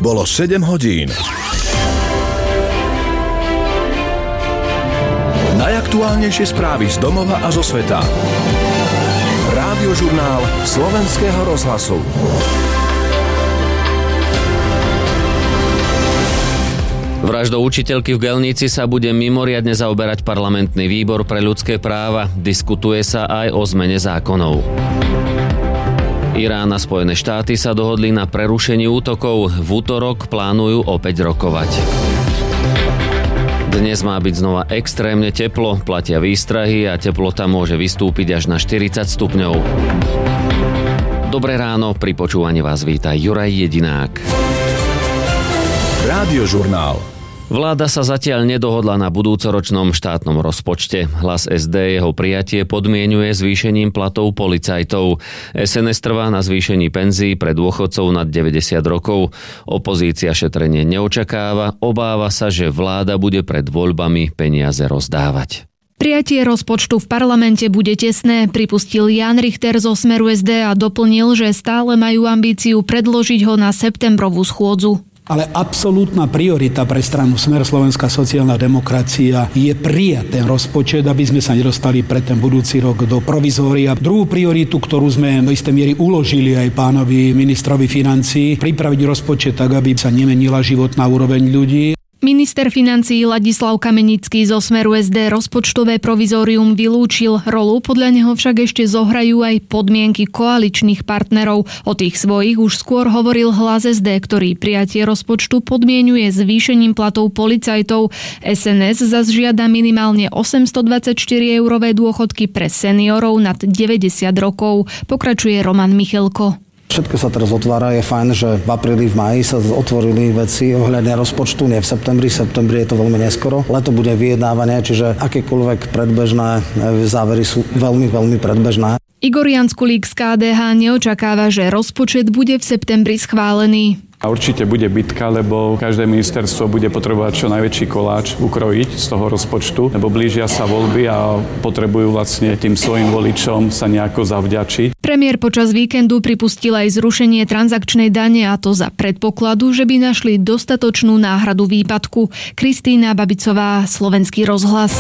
bolo 7 hodín. Najaktuálnejšie správy z domova a zo sveta. Rádiožurnál Slovenského rozhlasu. Vraždou učiteľky v Gelnici sa bude mimoriadne zaoberať parlamentný výbor pre ľudské práva. Diskutuje sa aj o zmene zákonov. Irán a Spojené štáty sa dohodli na prerušení útokov. V útorok plánujú opäť rokovať. Dnes má byť znova extrémne teplo, platia výstrahy a teplota môže vystúpiť až na 40 stupňov. Dobré ráno, pri počúvaní vás víta Juraj Jedinák. Rádiožurnál. Vláda sa zatiaľ nedohodla na budúcoročnom štátnom rozpočte. Hlas SD jeho prijatie podmienuje zvýšením platov policajtov. SNS trvá na zvýšení penzií pre dôchodcov nad 90 rokov. Opozícia šetrenie neočakáva, obáva sa, že vláda bude pred voľbami peniaze rozdávať. Prijatie rozpočtu v parlamente bude tesné, pripustil Ján Richter zo Smeru SD a doplnil, že stále majú ambíciu predložiť ho na septembrovú schôdzu. Ale absolútna priorita pre stranu Smer Slovenská sociálna demokracia je prijať ten rozpočet, aby sme sa nedostali pre ten budúci rok do provizória. Druhú prioritu, ktorú sme do istej miery uložili aj pánovi ministrovi financií, pripraviť rozpočet tak, aby sa nemenila životná úroveň ľudí. Minister financií Ladislav Kamenický zo Smeru SD rozpočtové provizórium vylúčil. Rolu podľa neho však ešte zohrajú aj podmienky koaličných partnerov. O tých svojich už skôr hovoril Hlas SD, ktorý prijatie rozpočtu podmienuje zvýšením platov policajtov. SNS zas žiada minimálne 824-eurové dôchodky pre seniorov nad 90 rokov. Pokračuje Roman Michelko. Všetko sa teraz otvára, je fajn, že v apríli, v máji sa otvorili veci ohľadne rozpočtu, nie v septembri je to veľmi neskoro. Leto bude vyjednávanie, čiže akékoľvek predbežné závery sú veľmi, veľmi predbežné. Igor Janskulík z KDH neočakáva, že rozpočet bude v septembri schválený. A určite bude bitka, lebo každé ministerstvo bude potrebovať čo najväčší koláč ukrojiť z toho rozpočtu, lebo blížia sa voľby a potrebujú vlastne tým svojim voličom sa nejako zavďačiť. Premiér počas víkendu pripustil aj zrušenie transakčnej dane, a to za predpokladu, že by našli dostatočnú náhradu výpadku. Kristýna Babicová, Slovenský rozhlas.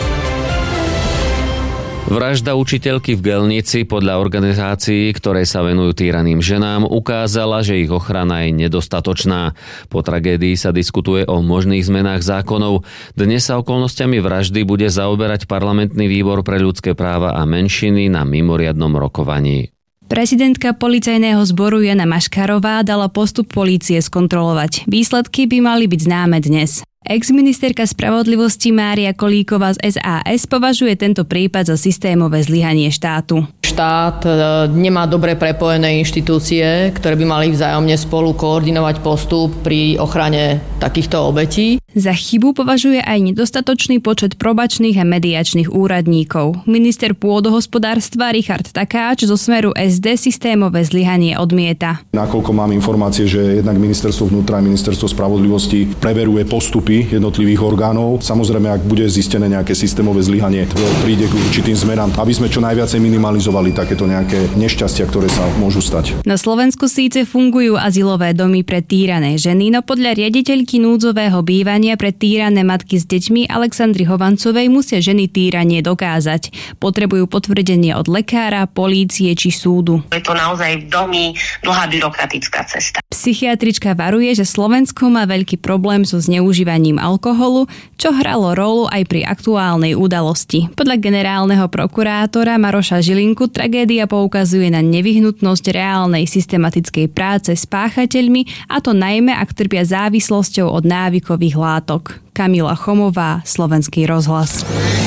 Vražda učiteľky v Gelnici podľa organizácií, ktoré sa venujú týraným ženám, ukázala, že ich ochrana je nedostatočná. Po tragédii sa diskutuje o možných zmenách zákonov. Dnes sa okolnostiami vraždy bude zaoberať parlamentný výbor pre ľudské práva a menšiny na mimoriadnom rokovaní. Prezidentka policajného zboru Jana Maškarová dala postup polície skontrolovať. Výsledky by mali byť známe dnes. Ex-ministerka spravodlivosti Mária Kolíková z SAS považuje tento prípad za systémové zlyhanie štátu. Štát nemá dobre prepojené inštitúcie, ktoré by mali vzájomne spolu koordinovať postup pri ochrane takýchto obetí. Za chybu považuje aj nedostatočný počet probačných a mediačných úradníkov. Minister pôdohospodárstva Richard Takáč zo Smeru SD systémové zlyhanie odmieta. Nakoľko mám informácie, že jednak ministerstvo vnútra a ministerstvo spravodlivosti preveruje postupy jednotlivých orgánov. Samozrejme, ak bude zistené nejaké systémové zlyhanie, príde k určitým zmenám, aby sme čo najviacej minimalizovali takéto nejaké nešťastia, ktoré sa môžu stať. Na Slovensku síce fungujú azylové domy pre týrané ženy, no podľa riaditeľky núdzového bývania pre týrané matky s deťmi Alexandry Hovancovej musia ženy týranie dokázať. Potrebujú potvrdenie od lekára, polície či súdu. Je to naozaj veľmi dlhá byrokratická cesta. Psychiatrička varuje, že Slovensko má veľký problém so zneužívaním alkoholu, čo hralo rolu aj pri aktuálnej udalosti. Podľa generálneho prokurátora Maroša Žilinku tragédia poukazuje na nevyhnutnosť reálnej systematickej práce s páchateľmi, a to najmä ak trpia závislosťou od návykových látok. Kamila Chomová, Slovenský rozhlas.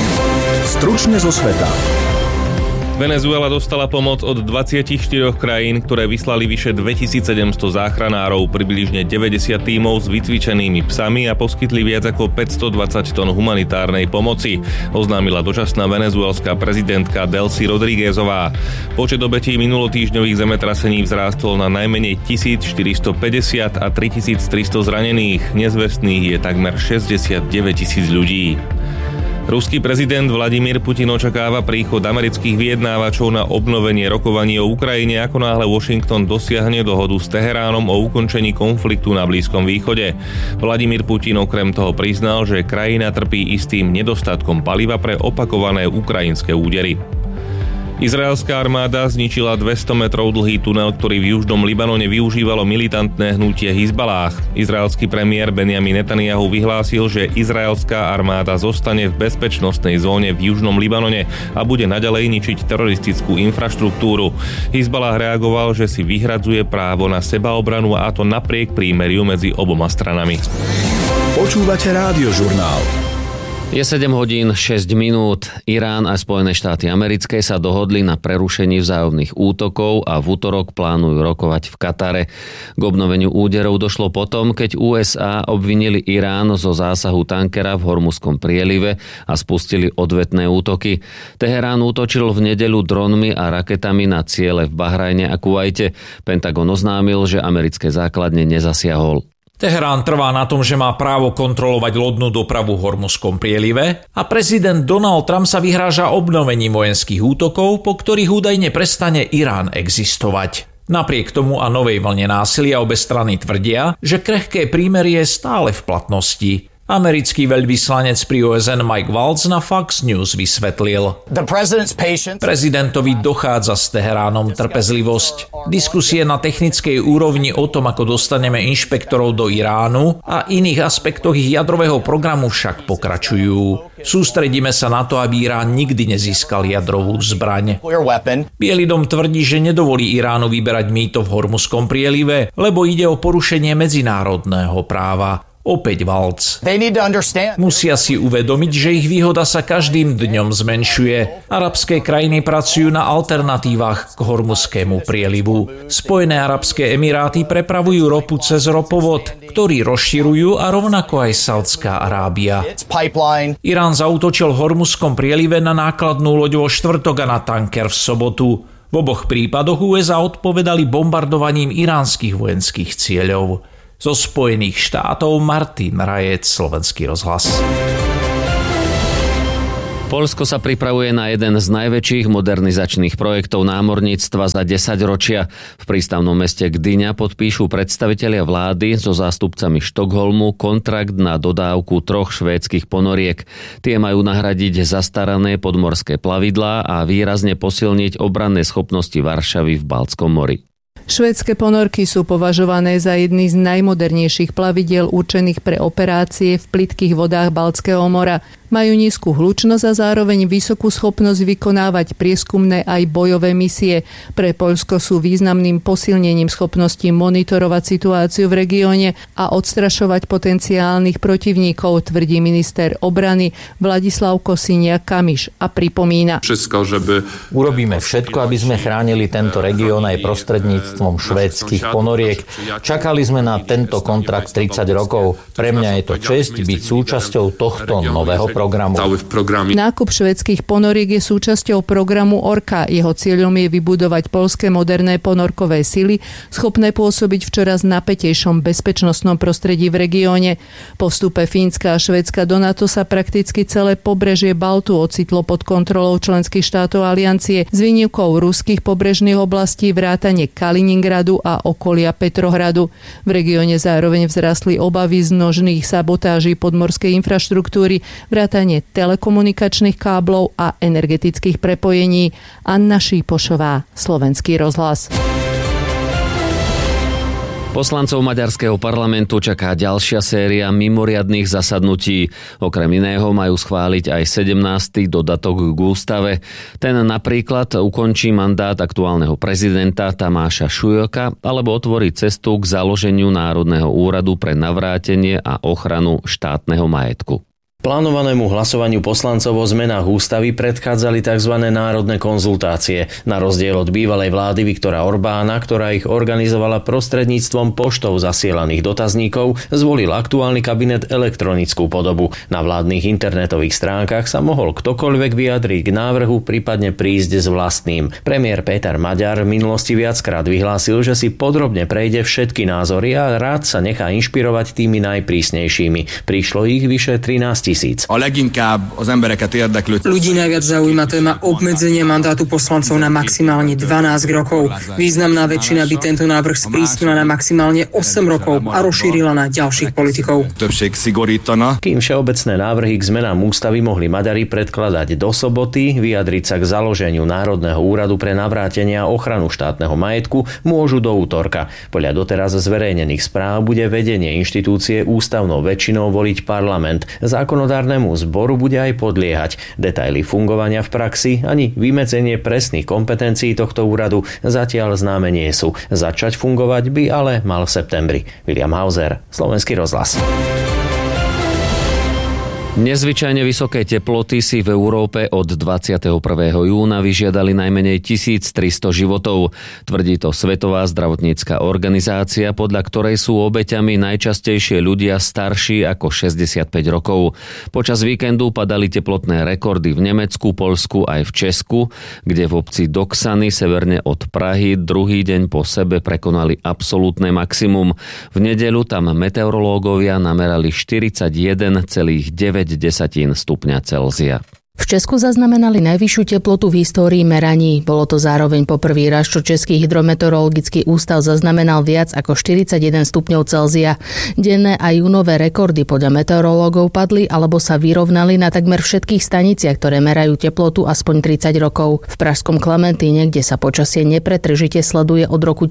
Stručne zo sveta. Venezuela dostala pomoc od 24 krajín, ktoré vyslali vyše 2700 záchranárov, približne 90 tímov s vycvičenými psami a poskytli viac ako 520 tón humanitárnej pomoci, oznámila dočasná venezuelská prezidentka Delcy Rodríguezová. Počet obetí minulotýždňových zemetrasení vzrástol na najmenej 1450 a 3300 zranených. Nezvestných je takmer 69 000 ľudí. Ruský prezident Vladimír Putin očakáva príchod amerických vyjednávačov na obnovenie rokovaní o Ukrajine, ako náhle Washington dosiahne dohodu s Teheránom o ukončení konfliktu na Blízkom východe. Vladimír Putin okrem toho priznal, že krajina trpí istým nedostatkom paliva pre opakované ukrajinské údery. Izraelská armáda zničila 200 metrov dlhý tunel, ktorý v južnom Libanone využívalo militantné hnutie Hizballáh. Izraelský premiér Benjamin Netanjahu vyhlásil, že izraelská armáda zostane v bezpečnostnej zóne v južnom Libanone a bude naďalej ničiť teroristickú infraštruktúru. Hizballáh reagoval, že si vyhradzuje právo na sebaobranu, a to napriek prímeriu medzi oboma stranami. Počúvate Rádiožurnál. Je 7 hodín 6 minút. Irán a Spojené štáty americké sa dohodli na prerušení vzájomných útokov a v utorok plánujú rokovať v Katare. K obnoveniu úderov došlo potom, keď USA obvinili Irán zo zásahu tankera v Hormuzskom prielive a spustili odvetné útoky. Teherán útočil v nedeľu dronmi a raketami na ciele v Bahrajne a Kuvajte. Pentagon oznámil, že americké základne nezasiahol. Teherán trvá na tom, že má právo kontrolovať lodnú dopravu v Hormuzskom prielive a prezident Donald Trump sa vyhráža obnovením vojenských útokov, po ktorých údajne prestane Irán existovať. Napriek tomu a novej vlne násilia obe strany tvrdia, že krehké prímerie je stále v platnosti. Americký veľvyslanec pri OSN Mike Waltz na Fox News vysvetlil: Prezidentovi dochádza s Teheránom trpezlivosť. Diskusie na technickej úrovni o tom, ako dostaneme inšpektorov do Iránu a iných aspektoch ich jadrového programu však pokračujú. Sústredíme sa na to, aby Irán nikdy nezískal jadrovú zbraň. Bielý dom tvrdí, že nedovolí Iránu vyberať mýto v Hormuzskom prielive, lebo ide o porušenie medzinárodného práva. Opäť Waltz. Musia si uvedomiť, že ich výhoda sa každým dňom zmenšuje. Arabské krajiny pracujú na alternatívach k Hormuzskému prielivu. Spojené arabské emiráty prepravujú ropu cez ropovod, ktorý rozširujú, a rovnako aj Saudská Arábia. Irán zaútočil v Hormuzskom prielive na nákladnú loď vo štvrtok a na tanker v sobotu. V oboch prípadoch USA odpovedali bombardovaním iránskych vojenských cieľov. Zo Spojených štátov Martin Rajec, Slovenský rozhlas. Poľsko sa pripravuje na jeden z najväčších modernizačných projektov námorníctva za 10 ročia. V prístavnom meste Gdyňa podpíšu predstavitelia vlády so zástupcami Štokholmu kontrakt na dodávku 3 švédskych ponoriek. Tie majú nahradiť zastarané podmorské plavidlá a výrazne posilniť obranné schopnosti Varšavy v Baltskom mori. Švédske ponorky sú považované za jedny z najmodernejších plavidiel určených pre operácie v plytkých vodách Baltského mora. Majú nízku hlučnosť a zároveň vysokú schopnosť vykonávať prieskumné aj bojové misie. Pre Poľsko sú významným posilnením schopností monitorovať situáciu v regióne a odstrašovať potenciálnych protivníkov, tvrdí minister obrany Vladislav Kosiniak-Kamiš a pripomína: Urobíme všetko, aby sme chránili tento región aj prostredníctvom švédskych ponoriek. Čakali sme na tento kontrakt 30 rokov. Pre mňa je to česť byť súčasťou tohto nového programu. Nákup švédskych ponoriek je súčasťou programu Orka. Jeho cieľom je vybudovať poľské moderné ponorkové sily, schopné pôsobiť v čoraz napätejšom bezpečnostnom prostredí v regióne. Po vstupe Fínska a Švédska do NATO sa prakticky celé pobrežie Baltu ocitlo pod kontrolou členských štátov aliancie s výnimkou ruských pobrežných oblastí vrátane Kaliningradu a okolia Petrohradu. V regióne zároveň vzrastli obavy z množných sabotáží podmorskej infraštruktúry, vrátane telekomunikačných káblov a energetických prepojení. Anna Šípošová, Slovenský rozhlas. Poslancov maďarského parlamentu čaká ďalšia séria mimoriadnych zasadnutí. Okrem iného majú schváliť aj 17. dodatok k ústave. Ten napríklad ukončí mandát aktuálneho prezidenta Tamáša Šujoka alebo otvorí cestu k založeniu Národného úradu pre navrátenie a ochranu štátneho majetku. Plánovanému hlasovaniu poslancov o zmenách ústavy predchádzali tzv. Národné konzultácie. Na rozdiel od bývalej vlády Viktora Orbána, ktorá ich organizovala prostredníctvom poštou zasielaných dotazníkov, zvolil aktuálny kabinet elektronickú podobu. Na vládnych internetových stránkach sa mohol ktokoľvek vyjadriť k návrhu, prípadne prísť s vlastným. Premiér Péter Maďar v minulosti viackrát vyhlásil, že si podrobne prejde všetky názory a rád sa nechá inšpirovať tými najprísnejšími. Prišlo ich vyše 13 000. Ľudí najviac zaujíma téma obmedzenia mandátu poslancov na maximálne 12 rokov. Významná väčšina by tento návrh sprísnila na maximálne 8 rokov a rozšírila na ďalších politikov. Kým všeobecné návrhy k zmenám ústavy mohli Maďari predkladať do soboty, vyjadriť sa k založeniu Národného úradu pre navrátenie a ochranu štátneho majetku môžu do útorka. Podľa doteraz zverejnených správ bude vedenie inštitúcie ústavnou väčšinou voliť parlament. Zákonodárnemu zboru bude aj podliehať. Detaily fungovania v praxi ani vymedzenie presných kompetencií tohto úradu zatiaľ známe nie sú. Začať fungovať by ale mal v septembri. William Hauser, Slovenský rozhlas. Nezvyčajne vysoké teploty si v Európe od 21. júna vyžiadali najmenej 1300 životov. Tvrdí to Svetová zdravotnícka organizácia, podľa ktorej sú obeťami najčastejšie ľudia starší ako 65 rokov. Počas víkendu padali teplotné rekordy v Nemecku, Poľsku aj v Česku, kde v obci Doksany severne od Prahy druhý deň po sebe prekonali absolútne maximum. V nedeľu tam meteorológovia namerali 41,9 stupňa Celzia. V Česku zaznamenali najvyššiu teplotu v histórii meraní. Bolo to zároveň poprvý raz, čo Český hydrometeorologický ústav zaznamenal viac ako 41 stupňov Celzia. Denné a júnové rekordy podľa meteorológov padli alebo sa vyrovnali na takmer všetkých staniciach, ktoré merajú teplotu aspoň 30 rokov. V pražskom Klementíne, kde sa počasie nepretržite sleduje od roku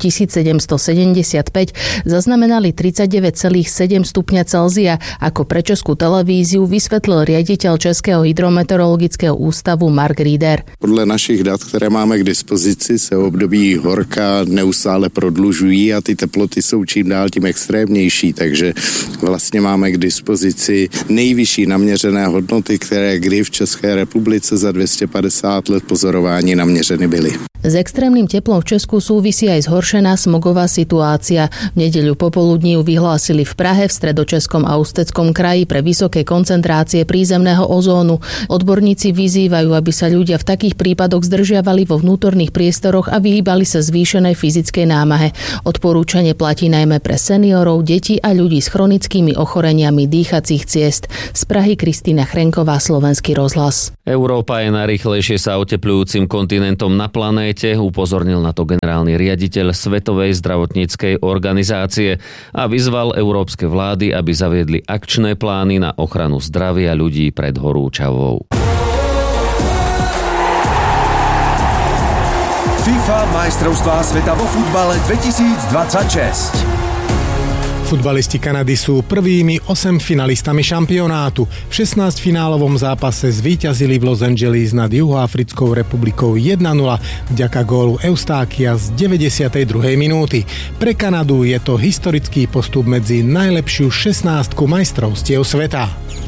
1775, zaznamenali 39,7 stupňa Celzia. Ako pre Českú televíziu vysvetlil riaditeľ Českého hydrometeorologického ústavu Mark Rieder. Podle našich dat, které máme k dispozici, se období horka neustále prodlužují a ty teploty jsou čím dál tím extrémnější, takže vlastně máme k dispozici nejvyšší naměřené hodnoty, které kdy v České republice za 250 let pozorování naměřeny byly. S extrémnym teplom v Česku súvisí aj zhoršená smogová situácia. V nedeľu popoludní ju vyhlásili v Prahe, v Stredočeskom a Ústeckom kraji pre vysoké koncentrácie prízemného ozónu. Odborníci vyzývajú, aby sa ľudia v takých prípadoch zdržiavali vo vnútorných priestoroch a vyhýbali sa zvýšenej fyzickej námahe. Odporúčanie platí najmä pre seniorov, deti a ľudí s chronickými ochoreniami dýchacích ciest. Z Prahy Kristína Chrenková, Slovenský rozhlas. Európa je najrýchlejšie sa oteplujúcim kontinentom na planéte, upozornil na to generálny riaditeľ Svetovej zdravotníckej organizácie a vyzval európske vlády, aby zaviedli akčné plány na ochranu zdravia ľudí pred horúčavou. FIFA majstrovstvá sveta vo futbale 2026. Futbalisti Kanady sú prvými 8 finalistami šampionátu. V 16-finálovom zápase zvíťazili v Los Angeles nad Juhoafrickou republikou 1-0 vďaka gólu Eustákia z 92. minúty. Pre Kanadu je to historický postup medzi najlepšiu 16 majstrovstiev sveta.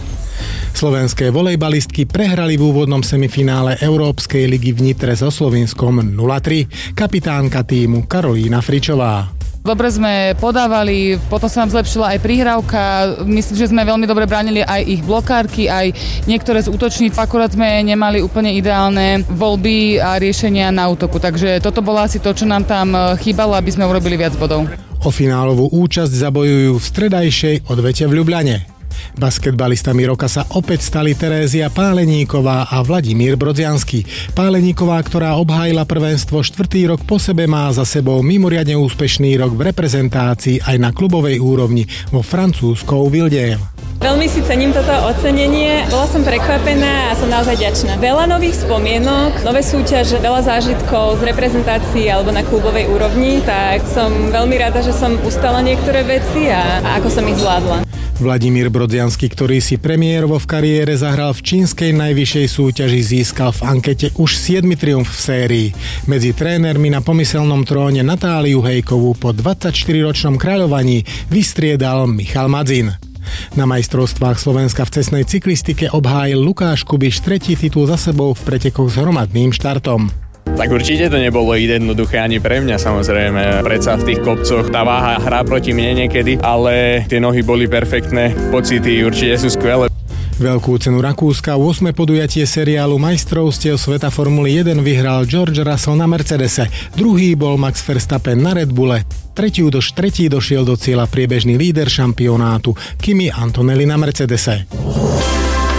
Slovenské volejbalistky prehrali v úvodnom semifinále Európskej ligy v Nitre so Slovinskom 0-3. Kapitánka tímu Karolína Fričová. Dobre sme podávali, potom sa nám zlepšila aj prihrávka. Myslím, že sme veľmi dobre bránili aj ich blokárky, aj niektoré z útočníc. Akurát sme nemali úplne ideálne voľby a riešenia na útoku. Takže toto bolo asi to, čo nám tam chýbalo, aby sme urobili viac bodov. O finálovú účasť zabojujú v stredajšej odvete v Ľubľane. Basketbalistami roka sa opäť stali Terézia Páleníková a Vladimír Brodziansky. Páleníková, ktorá obhájila prvenstvo 4. rok po sebe, má za sebou mimoriadne úspešný rok v reprezentácii aj na klubovej úrovni vo francúzskou Vildiem. Veľmi si cením toto ocenenie. Bola som prekvapená a som naozaj vďačná. Veľa nových spomienok, nové súťaže, veľa zážitkov z reprezentácií alebo na klubovej úrovni, tak som veľmi rada, že som ustala niektoré veci a ako som ich zvládla. Vladimír Brodziansky, ktorý si premiérovo v kariére zahral v čínskej najvyššej súťaži, získal v ankete už 7. triumf v sérii. Medzi trénermi na pomyselnom tróne Natáliu Hejkovú po 24-ročnom kráľovaní vystriedal Michal Madzin. Na majstrovstvách Slovenska v cestnej cyklistike obhájil Lukáš Kubiš 3. titul za sebou v pretekoch s hromadným štartom. Tak určite to nebolo jednoduché ani pre mňa, samozrejme. Predsa v tých kopcoch tá váha hrá proti mne niekedy, ale tie nohy boli perfektné, pocity určite sú skvelé. Veľkú cenu Rakúska, 8. podujatie seriálu majstrovstiev sveta Formuly 1 vyhral George Russell na Mercedese, druhý bol Max Verstappen na Red Bulle, tretí došiel do cieľa priebežný líder šampionátu Kimi Antonelli na Mercedese.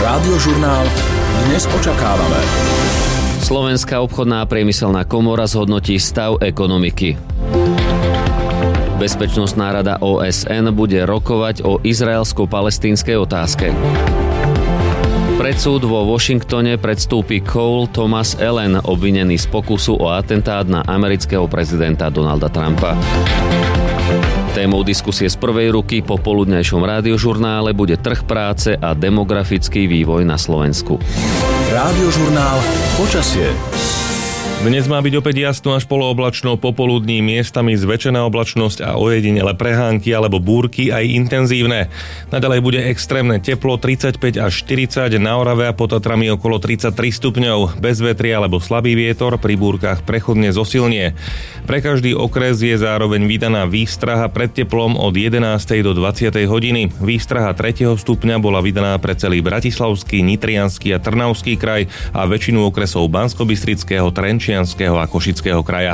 Rádiožurnál dnes očakávame. Slovenská obchodná a priemyselná komora zhodnotí stav ekonomiky. Bezpečnostná rada OSN bude rokovať o izraelsko-palestínskej otázke. Pred súd vo Washingtone predstúpi Cole Thomas Allen, obvinený z pokusu o atentát na amerického prezidenta Donalda Trumpa. Témou diskusie z prvej ruky po poludňajšom rádiožurnále bude trh práce a demografický vývoj na Slovensku. Rádiožurnál počasie. Dnes má byť opäť jasno až polooblačno, popoludní miestami zväčšená oblačnosť a ojedinele prehánky alebo búrky aj intenzívne. Naďalej bude extrémne teplo 35 až 40, na Orave a pod Tatrami okolo 33 stupňov. Bez vetria alebo slabý vietor, pri búrkach prechodne zosilnie. Pre každý okres je zároveň vydaná výstraha pred teplom od 11. do 20. hodiny. Výstraha 3. stupňa bola vydaná pre celý Bratislavský, Nitriansky a Trnavský kraj a väčšinu okresov Banskobystrického, Trenčianskeho a Košického kraja.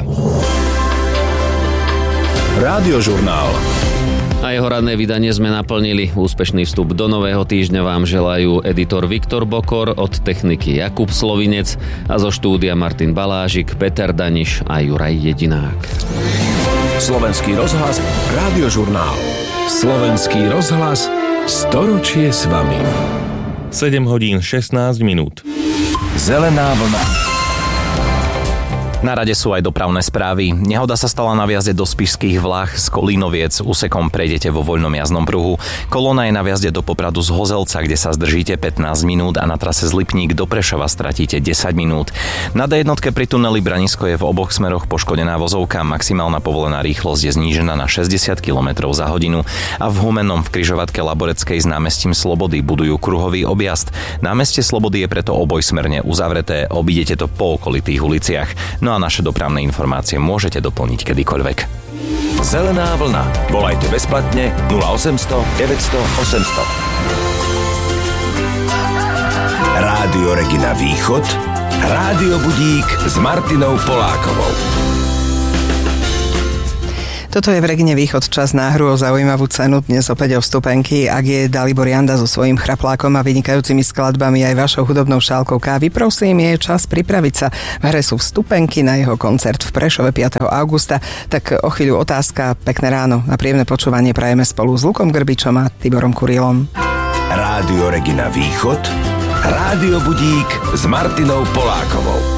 Rádiožurnál. A jeho radné vydanie sme naplnili. Úspešný vstup do nového týždňa vám želajú editor Viktor Bokor, od techniky Jakub Slovinec a zo štúdia Martin Balážik, Peter Daniš a Juraj Jedinák. Slovenský rozhlas, Rádiožurnál. Slovenský rozhlas, storočie s vami. 7 hodín 16 minút. Zelená vlna. Na rade sú aj dopravné správy. Nehoda sa stala na viazde do Spišských Vláh z Kolínoviec. Úsekom prejdete vo voľnom jazdnom pruhu. Kolóna je na viazde do Popradu z Hozelca, kde sa zdržíte 15 minút a na trase z Lipník do Prešova stratíte 10 minút. Na D1 pri tuneli Branisko je v oboch smeroch poškodená vozovka. Maximálna povolená rýchlosť je znížená na 60 km za hodinu. A v Humennom v križovatke Laboreckej s námestím Slobody budujú kruhový objazd. Námestie Slobody je preto obojsmerne uzavreté. Obídete to po okolitých uliciach. No a naše dopravné informácie môžete doplniť kedykoľvek. Zelená vlna. Volajte bezplatne 0800 900 800. Rádio Regina Východ. Rádio Budík s Martinou Polákovou. Toto je v Regine Východ čas na hru o zaujímavú cenu, dnes opäť o vstupenky. Ak je Dalibor Janda so svojím chraplákom a vynikajúcimi skladbami aj vašou hudobnou šálkou kávy, prosím, je čas pripraviť sa. V hre sú vstupenky na jeho koncert v Prešove 5. augusta. Tak o chvíľu otázka, pekné ráno a príjemné počúvanie prajeme spolu s Lukom Grbičom a Tiborom Kurilom. Rádio Regina Východ. Rádio Budík s Martinou Polákovou.